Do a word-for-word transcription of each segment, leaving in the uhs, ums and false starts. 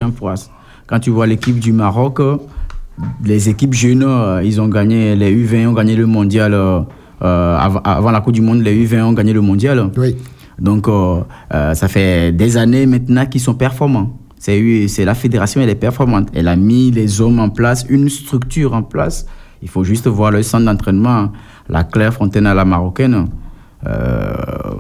fois. Quand tu vois l'équipe du Maroc, les équipes jeunes, ils ont gagné, les U vingt ont gagné le mondial, euh, avant, avant la Coupe du Monde, les U vingt ont gagné le mondial. Oui. Donc, euh, euh, ça fait des années maintenant qu'ils sont performants. C'est, c'est la fédération, elle est performante. Elle a mis les hommes en place, une structure en place. Il faut juste voir le centre d'entraînement, la Clairefontaine à la marocaine. Euh,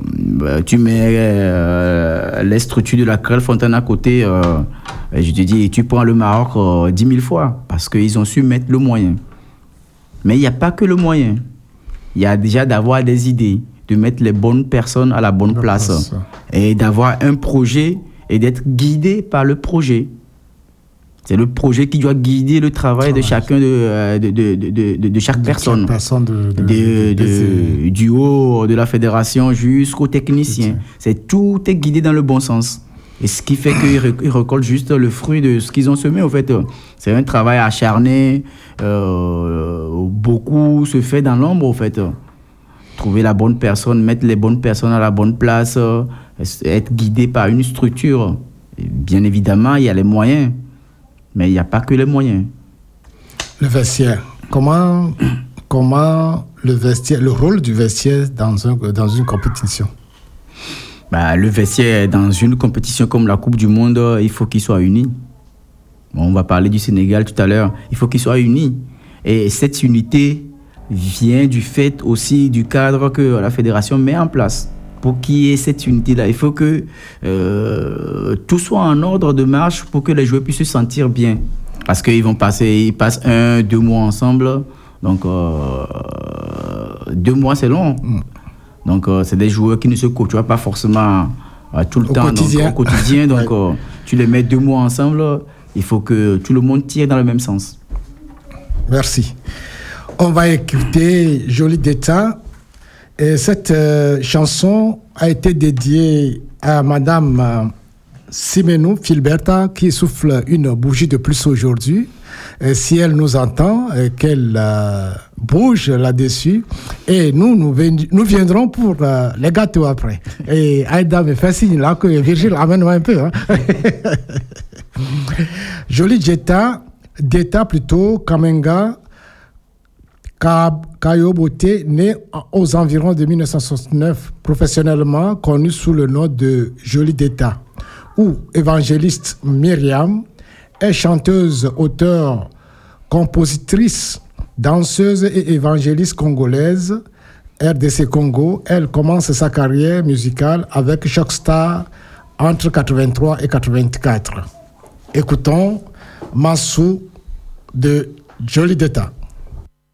tu mets euh, les structures de la Clairefontaine à côté, euh, je te dis, tu prends le Maroc euh, dix mille fois, parce qu'ils ont su mettre le moyen. Mais il n'y a pas que le moyen. Il y a déjà d'avoir des idées, de mettre les bonnes personnes à la bonne la place, place et d'avoir un projet et d'être guidé par le projet. C'est le projet qui doit guider le travail, travail. de chacun de, de, de, de, de, de chaque de personne. personne de, de, de, de, de, du haut de la fédération jusqu'au technicien. C'est, tout est guidé dans le bon sens. Et ce qui fait qu'ils récoltent juste le fruit de ce qu'ils ont semé. En fait, c'est un travail acharné. Euh, beaucoup se fait dans l'ombre, en fait. Trouver la bonne personne, mettre les bonnes personnes à la bonne place, être guidé par une structure. Et bien évidemment, il y a les moyens. Mais il n'y a pas que les moyens. Le vestiaire. Comment, comment le vestiaire, le rôle du vestiaire dans, un, dans une compétition? Bah, le vestiaire, dans une compétition comme la Coupe du Monde, il faut qu'il soit uni. Bon, on va parler du Sénégal tout à l'heure. Il faut qu'il soit uni. Et cette unité vient du fait aussi du cadre que la fédération met en place. Pour qu'il y ait cette unité-là, il faut que euh, tout soit en ordre de marche pour que les joueurs puissent se sentir bien. Parce qu'ils vont passer, ils passent un, deux mois ensemble. Donc, euh, deux mois, c'est long. Mm. Donc, euh, c'est des joueurs qui ne se côtoient pas forcément euh, tout le au temps. Quotidien. Donc, au quotidien. Donc, ouais. euh, tu les mets deux mois ensemble. Il faut que tout le monde tire dans le même sens. Merci. On va écouter Jolie d'État. Et cette euh, chanson a été dédiée à Madame euh, Simenou Filberta qui souffle une bougie de plus aujourd'hui. Et si elle nous entend, et qu'elle euh, bouge là-dessus. Et nous, nous, ven- nous viendrons pour euh, les gâteaux après. Et Aïda me fait signe là que Virgile amène-moi un peu. Hein. Jolie d'État, d'État plutôt, Kamenga Kayobote, né aux environs de dix-neuf cent soixante-neuf, professionnellement connu sous le nom de Jolie d'État, ou évangéliste Myriam, est chanteuse, auteure, compositrice, danseuse et évangéliste congolaise, R D C Congo. Elle commence sa carrière musicale avec Shockstar entre quatre-vingt-trois et quatre-vingt-quatre. Écoutons Massou de Jolie d'État.